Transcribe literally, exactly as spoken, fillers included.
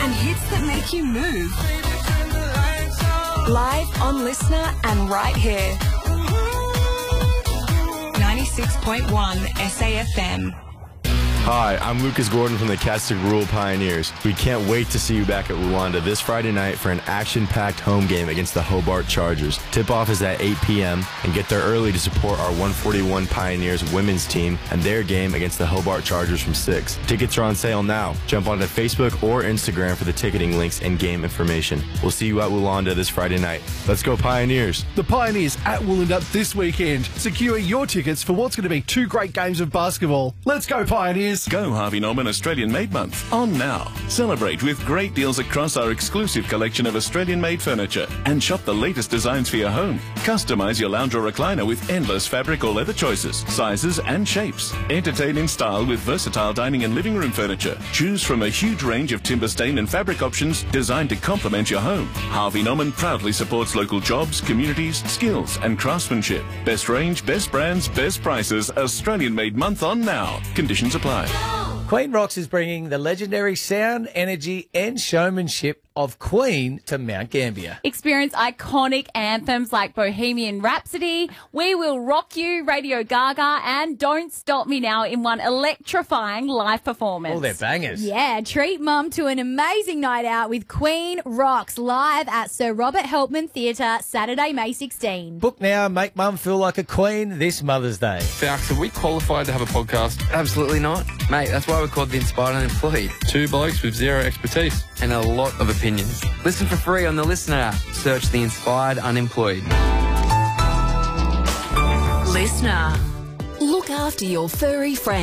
and hits that make you move. Live on Listener and right here. ninety-six point one S A F M. Hi, I'm Lucas Gordon from the Castic Rural Pioneers. We can't wait to see you back at Luanda this Friday night for an action-packed home game against the Hobart Chargers. Tip-off is at eight p.m. and get there early to support our one forty-one Pioneers women's team and their game against the Hobart Chargers from six. Tickets are on sale now. Jump onto Facebook or Instagram for the ticketing links and game information. We'll see you at Luanda this Friday night. Let's go Pioneers! The Pioneers at Wollonda this weekend. Secure your tickets for what's going to be two great games of basketball. Let's go Pioneers! Go Harvey Norman Australian Made Month on now. Celebrate with great deals across our exclusive collection of Australian-made furniture and shop the latest designs for your home. Customize your lounge or recliner with endless fabric or leather choices, sizes and shapes. Entertain in style with versatile dining and living room furniture. Choose from a huge range of timber stain and fabric options designed to complement your home. Harvey Norman proudly supports local jobs, communities, skills and craftsmanship. Best range, best brands, best prices. Australian Made Month on now. Conditions apply. Queen Rocks is bringing the legendary sound, energy and showmanship of Queen to Mount Gambier. Experience iconic anthems like Bohemian Rhapsody, We Will Rock You, Radio Gaga and Don't Stop Me Now in one electrifying live performance. All their bangers. Yeah, treat mum to an amazing night out with Queen Rocks live at Sir Robert Helpman Theatre, Saturday, May sixteenth. Book now, make mum feel like a queen this Mother's Day. Falx, are we qualified to have a podcast? Absolutely not. Mate, that's why we're called the Inspired Unemployed. Two blokes with zero expertise. And a lot of opinions. Listen for free on the Listener app. Search the Inspired Unemployed. Listener. Look after your furry friends.